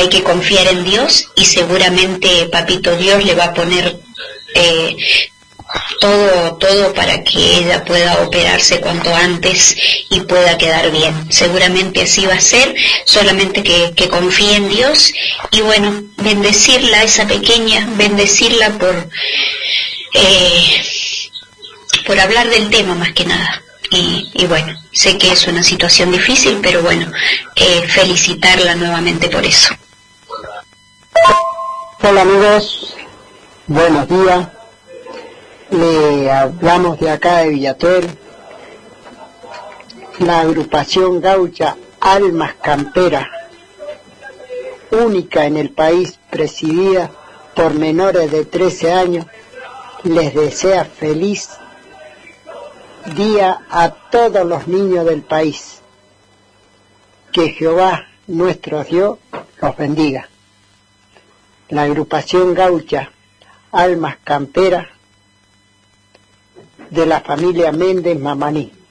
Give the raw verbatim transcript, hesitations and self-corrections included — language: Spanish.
hay que confiar en Dios y seguramente Papito Dios le va a poner eh, todo todo para que ella pueda operarse cuanto antes y pueda quedar bien. Seguramente así va a ser, solamente que, que confíe en Dios y bueno, bendecirla, esa pequeña, bendecirla por eh, por hablar del tema más que nada. Y, y bueno, sé que es una situación difícil, pero bueno, eh, felicitarla nuevamente por eso. Hola amigos, buenos días. Le hablamos de acá de Villatuel, la agrupación gaucha Almas Camperas, única en el país, presidida por menores de trece años, les desea feliz día a todos los niños del país. Que Jehová nuestro Dios los bendiga. La agrupación gaucha Almas Camperas de la familia Méndez Mamaní.